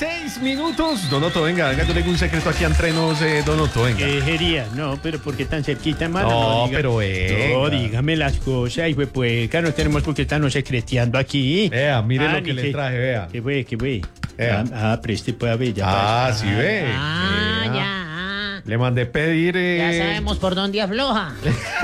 6 minutos. Don Otto, venga, yo le digo un secreto aquí entre nos, Don Otto, venga. Quería, no, pero ¿por qué tan cerquita, mano? No, diga- pero venga. No, dígame las cosas, hijo de puerca, no tenemos por qué estarnos secreteando aquí. Vea, mire lo ni que le traje, vea. ¿Qué fue? Vea. Preste, pues, a ver, ya Ah, pasa. sí ve. Vea. Ya. Le mandé pedir. Ya sabemos por dónde afloja.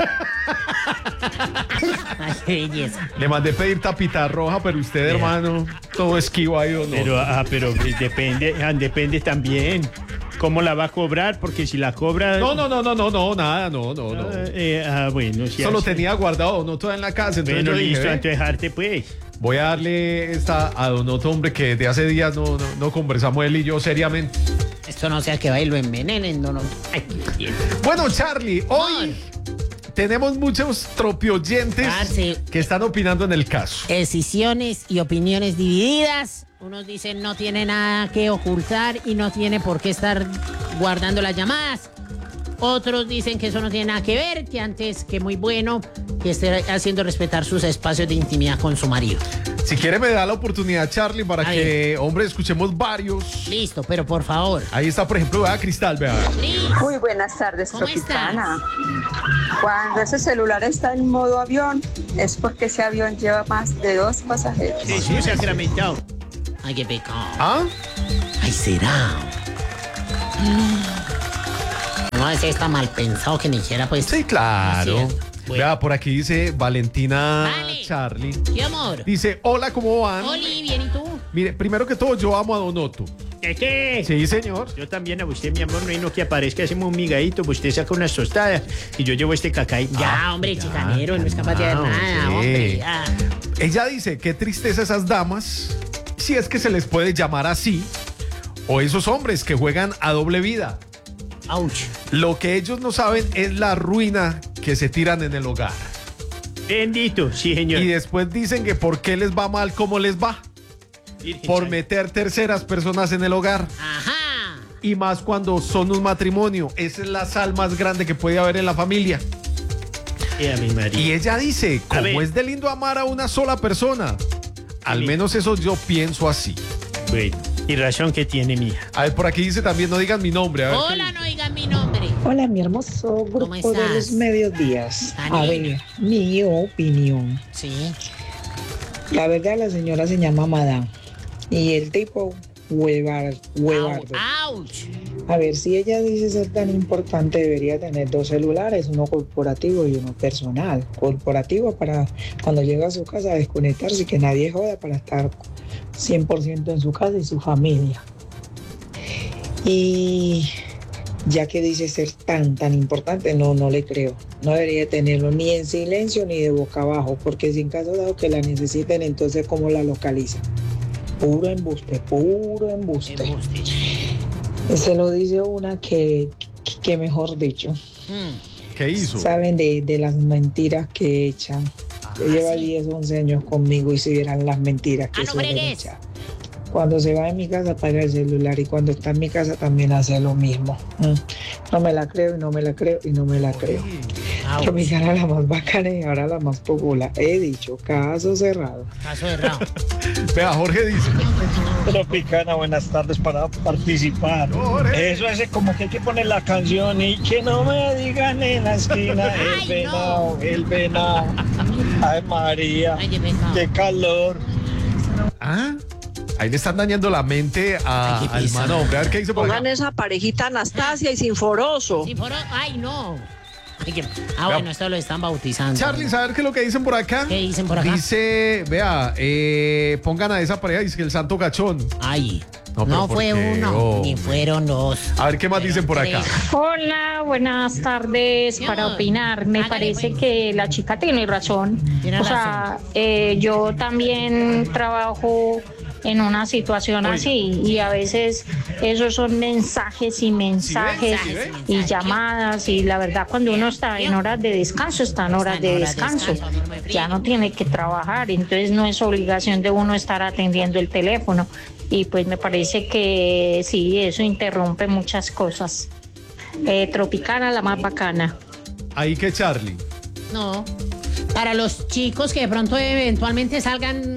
Ay, qué belleza. Le mandé pedir tapita roja, pero usted, Vea. hermano, todo esquivo ahí o no. Pero depende también. ¿Cómo la va a cobrar? Porque si la cobra... No, nada, no. Bueno, si Eso lo así- tenía guardado, Don Otto en la casa. Entonces Bueno, yo dije, listo, ve, antes de dejarte, pues. voy a darle esta a Don Otto, hombre, que de hace días no conversamos él y yo seriamente. Esto no sea que va y lo envenenen, no. Ay, qué bien. Bueno, Charlie, hoy tenemos muchos tropioyentes Parce. que están opinando en el caso. Decisiones y opiniones divididas. Unos dicen no tiene nada que ocultar y no tiene por qué estar guardando las llamadas. Otros dicen que eso no tiene nada que ver, que antes, que muy bueno, que esté haciendo respetar sus espacios de intimidad con su marido. Si quiere me da la oportunidad, Charlie, para A que, hombre, escuchemos varios. Listo, pero por favor. Ahí está, por ejemplo, vea Cristal, vea. Liz, Muy buenas tardes, ¿Cómo Tropicana. Cuando ese celular está en modo avión, es porque ese avión lleva más de 2 pasajeros. Jesús sacramentado. ay, qué pecado. ¿Ah? Ay, será. No, ese está mal pensado que ni siquiera pues. Sí, claro. Así es. Bueno. Vea, por aquí dice Valentina Vale. Charlie. ¿Qué amor? Dice, hola, ¿cómo van? Oli, bien, ¿y tú? Mire, primero que todo, yo amo a Don Otto. ¿Qué? Sí, señor. Yo también a usted, mi amor, no hay no que aparezca, hacemos un migadito, pues usted saca unas tostadas y yo llevo este cacay. Ya, hombre, ya, chicanero, no es capaz de hacer calmao, nada, sí. hombre. Ya. Ella dice, qué tristeza esas damas, si es que se les puede llamar así, o esos hombres que juegan a doble vida. Ouch. Lo que ellos no saben es la ruina que se tiran en el hogar. Bendito, sí, señor. Y después dicen que por qué les va mal, cómo les va. Virgen Por Santa. meter terceras personas en el hogar. Ajá. Y más cuando son un matrimonio. Esa es la sal más grande que puede haber en la familia. Mi María. Y ella dice, A ver. ¿cómo es de lindo amar a una sola persona? Al menos eso yo pienso así. Bueno, y razón que tiene, mija. A ver, por aquí dice también, no digan mi nombre. A ver, Hola, no digan mi nombre. Hola, mi hermoso ¿Cómo grupo estás? de los mediodías. A Daniela. ver, mi opinión. Sí. La verdad, la señora se llama Madame. Y el tipo, huevardo. Ouch. A ver, si ella dice ser tan importante, debería tener 2 celulares, uno corporativo y uno personal. Corporativo para cuando llega a su casa desconectarse y que nadie joda para estar 100% en su casa y su familia. Y ya que dice ser tan importante, no le creo. No debería tenerlo ni en silencio ni de boca abajo, porque si en caso dado que la necesiten, entonces ¿cómo la localizan? Puro embuste. Embuste. Se lo dice una que mejor dicho, ¿qué hizo? saben de las mentiras que echan. Lleva sí. 10, 11 años conmigo y si vieran las mentiras que no suelen fregues. echar. Cuando se va de mi casa apaga el celular y cuando está en mi casa también hace lo mismo. No me la creo y no me la creo y no me la creo. Ouch. Tropicana la más bacana y ahora la más popular. He dicho, caso cerrado. Caso cerrado. Vea, Jorge dice. Tropicana, buenas tardes para participar. Jorge. Eso es como que hay que poner la canción y que no me digan en la esquina Ay, el venado, el venado. Ay, María, Ay, qué pecado. qué calor. Ah, ahí le están dañando la mente Ay, qué al pesado. man, hombre. A ver qué dice por acá. Pongan esa parejita Anastasia y Sinforoso. Sí, ay, no. Ay, bueno, esto lo están bautizando. Charlie, ¿sabes qué es lo que dicen por acá? ¿Qué dicen por acá? Dice, vea, pongan a esa pareja, dice que el santo gachón. Ay, No, pero no ¿por fue qué, uno, hombre? ni fueron 2. A ver qué más dicen por acá. Hola, buenas tardes. Mi Para amor, opinar, me hágale, parece pues. que la chica tiene razón. Tiene O sea, yo también trabajo en una situación Oiga. así y a veces esos son mensajes y mensajes ¿Sí ve? y llamadas y la verdad cuando uno está en horas de descanso, está en horas de descanso. Ya no tiene que trabajar, entonces no es obligación de uno estar atendiendo el teléfono. Y pues me parece que sí, eso interrumpe muchas cosas. Tropicana, la más bacana. Ahí que Charlie. No. Para los chicos que de pronto eventualmente salgan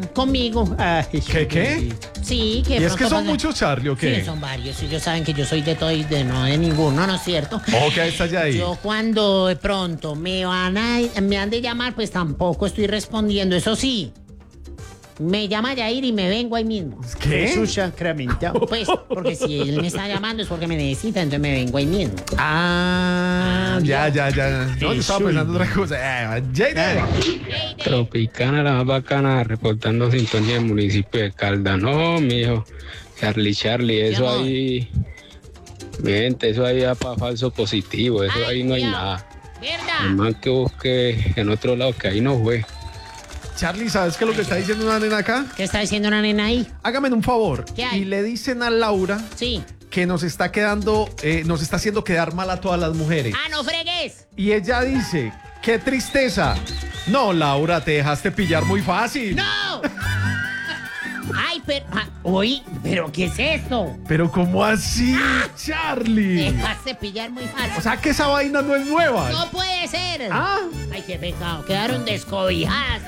conmigo. Ay, ¿Qué? Sí, que ¿Y es pronto que son pasa- muchos, Charlie, o qué? Sí, son varios. Ellos saben que yo soy de todo y de no de ninguno, ¿no es cierto? Ok, está ya ahí. Yo cuando de pronto me han de llamar, pues tampoco estoy respondiendo. Eso sí, me llama Yair y me vengo ahí mismo. ¿Qué? Jesús sacramentado. Pues, porque si él me está llamando es porque me necesita, entonces me vengo ahí mismo. Ya. No, yo estaba pensando otra cosa. Jaden. Tropicana, la más bacana, reportando sintonía del municipio de Caldas. No, mijo, Charlie, eso amor. ahí, mi gente, eso ahí va para falso positivo, eso Ay, ahí no hay cuidado. nada. ¿Verdad? Más que busque en otro lado, que ahí no fue. Charlie, ¿sabes qué es lo que está diciendo una nena acá? ¿Qué está diciendo una nena ahí? Hágame un favor. ¿Qué hay? Y le dicen a Laura Sí. que nos está haciendo quedar mal a todas las mujeres. ¡Ah, no fregues! Y ella dice, qué tristeza. No, Laura, te dejaste pillar muy fácil. ¡No! Ay, pero ¿qué es esto? Pero ¿cómo así, Charlie? Dejaste pillar muy fácil. O sea que esa vaina no es nueva. No puede ser. Ah. Ay, qué pecado. Quedaron descobijadas.